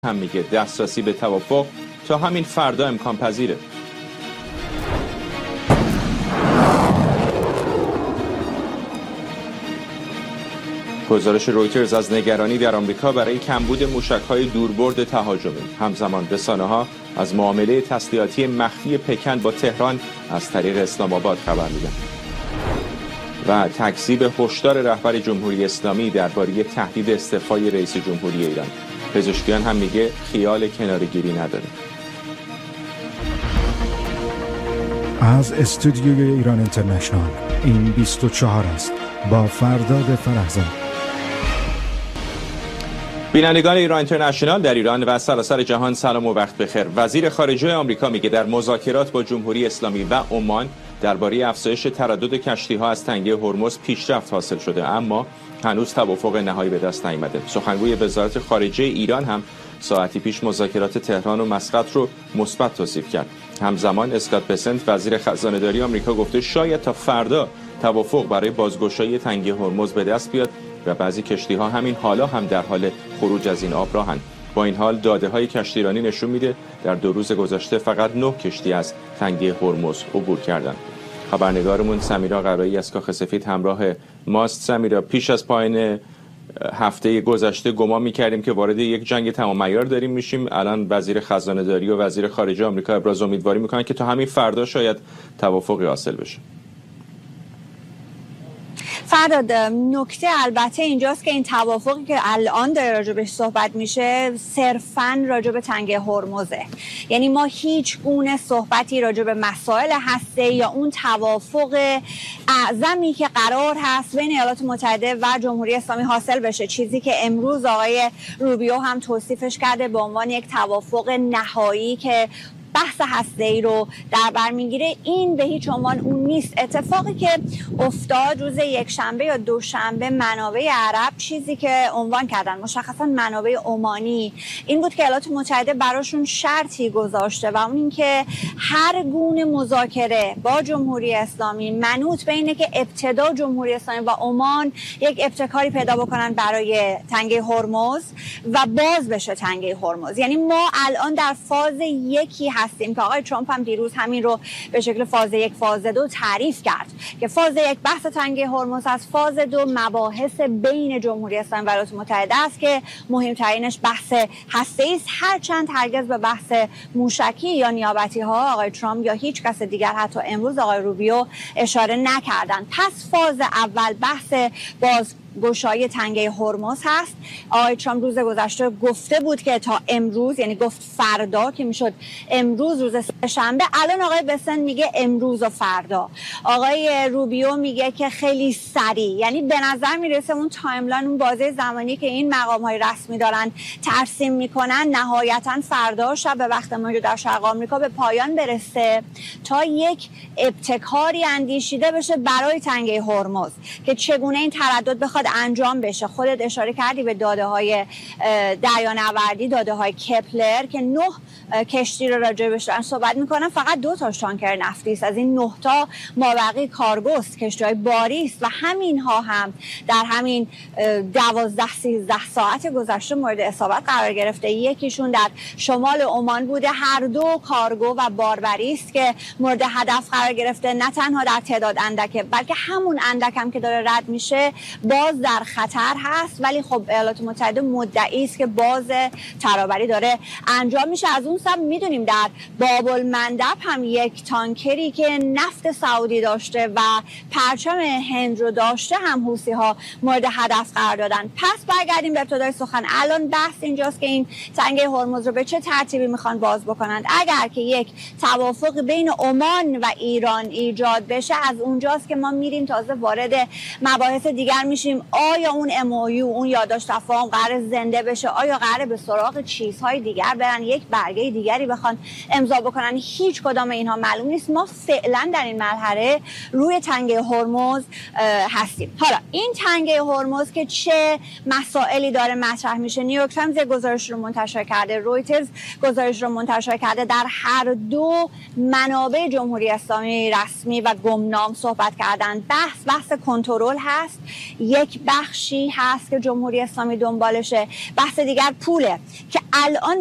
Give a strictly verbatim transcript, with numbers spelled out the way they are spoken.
هم میگه دسترسی به توافق تا همین فردا امکان پذیره. گزارش رویترز از نگرانی در آمریکا برای کمبود موشک‌های دوربرد تهاجمی. همزمان رسانه‌ها از معامله تسلیحاتی مخفی پکن با تهران از طریق اسلام آباد خبر میدن. و تکذیب هشدار رهبر جمهوری اسلامی درباره تهدید استعفای رئیس جمهوری ایران. پزشکیان هم میگه خیال کناره‌گیری نداره. از استودیوی ایران اینترنشنال این بیست و چهار است با فرداد فرهزاد. بینندگان ایران اینترنشنال در ایران و سراسر جهان سلام و وقت بخیر. وزیر خارجه آمریکا میگه در مذاکرات با جمهوری اسلامی و عمان درباره افزایش تردد کشتی‌ها از تنگه هرمز پیشرفت حاصل شده، اما هنوز توافق نهایی به دست نیامده. سخنگوی وزارت خارجه ایران هم ساعتی پیش مذاکرات تهران و مسقط رو مثبت توصیف کرد. همزمان اسکات بسنت وزیر خزانه‌داری آمریکا گفته شاید تا فردا توافق برای بازگشایی تنگه هرمز به دست بیاد و بعضی کشتی‌ها همین حالا هم در حال خروج از این آب راهند. با این حال داده‌های کشتیرانی نشون میده در دو روز گذشته فقط نه کشتی از تنگه هرمز عبور کردند. خبرنگارمون سمیرا قرایی از کاخ سفید همراه ماست. سمیرا، پیش از پایان هفته گذشته گمان می‌کردیم که وارد یک جنگ تمام عیار داریم میشیم. الان وزیر خزانه‌داری و وزیر خارجه آمریکا ابراز امیدواری می‌کنن که تا همین فردا شاید توافقی حاصل بشه. فرداد، نکته البته اینجاست که این توافقی که الان داره راجبش صحبت میشه صرفاً راجب تنگه هرمزه. یعنی ما هیچ گونه صحبتی راجب مسائل هسته یا اون توافق اعظمی که قرار هست بین ایالات متحده و جمهوری اسلامی حاصل بشه، چیزی که امروز آقای روبیو هم توصیفش کرده به عنوان یک توافق نهایی که بحث هسته‌ای رو در بر میگیره، این به هیچ عنوان اون نیست. اتفاقی که افتاد روز یک شنبه یا دوشنبه منابع عرب چیزی که عنوان کردن، مشخصا منابع عمانی، این بود که ایالات متحده براشون شرطی گذاشته و اون این که هر گونه مذاکره با جمهوری اسلامی منوط به اینه که ابتدا جمهوری اسلامی و عمان یک ابتکاری پیدا بکنن برای تنگه هرمز و باز بشه تنگه هرمز. یعنی ما الان در فاز یکی هستیم که آقای ترامپ هم دیروز همین رو به شکل فاز یک فاز دو تعریف کرد که فاز یک بحث تنگه هرمز است، فاز دو مباحث بین جمهوری اسلامی و ایالات متحده است که مهمترینش بحث هسته‌ای است، هرچند هرگز به بحث موشکی یا نیابتی ها آقای ترامپ یا هیچ کس دیگر حتی امروز آقای روبیو اشاره نکردند. پس فاز اول بحث باز گشایی تنگه هرمز هست. آقای ترامپ روز گذشته گفته بود که تا امروز، یعنی گفت فردا که میشد امروز روز شنبه، الان آقای بسن میگه امروز و فردا. آقای روبیو میگه که خیلی سریع، یعنی به نظر میرسه اون تایملاین، اون بازه زمانی که این مقام های رسمی دارن ترسیم میکنن نهایتا فردا شب به وقت ما در شرق آمریکا به پایان برسه تا یک ابتکاری اندیشیده بشه برای تنگه هرمز که چگونه این تردد بخواد انجام بشه. خودت اشاره کردی به داده های دریانوردی، داده های کپلر که نه کشتی رو راجع بهش دارن صحبت میکنن، فقط دو تاش تانکر نفتی است، از این نه تا مابقی کارگوست، کشتی‌های باری است و همین ها هم در همین دوازده سیزده ساعت گذشته مورد اصابت قرار گرفته. یکیشون در شمال عمان بوده، هر دو کارگو و باربری است که مورد هدف قرار گرفته، نه تنها در تعداد اندکه بلکه همون اندک هم که داره رد میشه باز در خطر هست. ولی خب ایالات متحده مدعی است که باز ترابری داره انجام میشه. از اون سمت میدونیم در باب المندب هم یک تانکری که نفت سعودی داشته و پرچم هند رو داشته هم حوثی ها مورد هدف قرار دادن. پس برگردیم به ابتدای سخن. الان بحث اینجاست که این تنگه هرمز رو به چه ترتیبی میخوان باز بکنند. اگر که یک توافق بین عمان و ایران ایجاد بشه، از اونجاست که ما میریم تازه وارد مباحث دیگر میشیم. آیا اون ام او یو، اون یادداشت تفاهم قرار زنده بشه؟ آیا قرار به سراغ چیزهای دیگر برن، یک برگه دیگری بخوان امضا بکنن؟ هیچ کدام اینها معلوم نیست. ما فعلا در این مرحله روی تنگه هرمز هستیم. حالا این تنگه هرمز که چه مسائلی داره مطرح میشه، نیویورک تایمز گزارش رو منتشر کرده، رویترز گزارش رو منتشر کرده، در هر دو منابع جمهوری اسلامی رسمی و گمنام صحبت کردن. بحث بحث کنترل هست. یک یک بخشی هست که جمهوری اسلامی دنبالشه. بحث دیگر پوله که الان